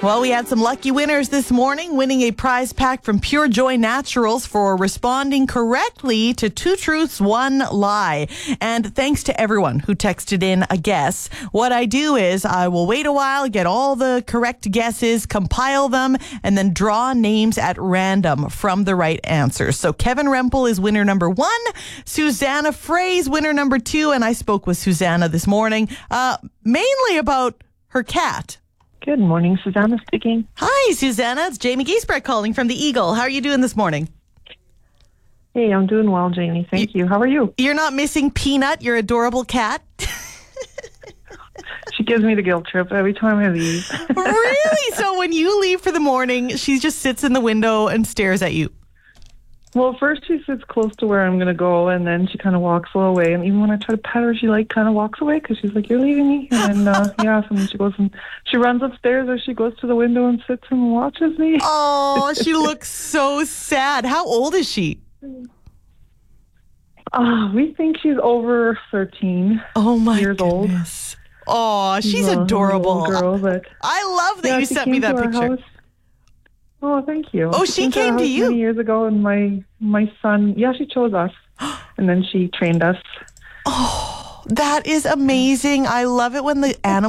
Well, we had some lucky winners this morning, winning a prize pack from Pure Joy Naturals for responding correctly to 2 truths, 1 lie. And thanks to everyone who texted in a guess. What I do is I will wait a while, get all the correct guesses, compile them, and then draw names at random from the right answers. So Kevin Rempel is winner number 1, Susanna Frey's winner number 2, and I spoke with Susanna this morning, mainly about her cat. Good morning, Susanna speaking. Hi, Susanna. It's Jamie Giesbrecht calling from the Eagle. How are you doing this morning? Hey, I'm doing well, Jamie. Thank you. How are you? You're not missing Peanut, your adorable cat? She gives me the guilt trip every time I leave. Really? So when you leave for the morning, she just sits in the window and stares at you? Well, first she sits close to where I'm going to go, and then she kind of walks a little away. And even when I try to pet her, she kind of walks away because she's like, "You're leaving me." And then, so then she goes and she runs upstairs, or she goes to the window and sits and watches me. Oh, she looks so sad. How old is she? We think she's over 13 Oh my years goodness. Oh, she's adorable. Girl, but I love that you sent me that picture. House. Oh, thank you. Oh, she came to you many years ago, and my son, she chose us, and then she trained us. Oh, that is amazing. I love it when the animals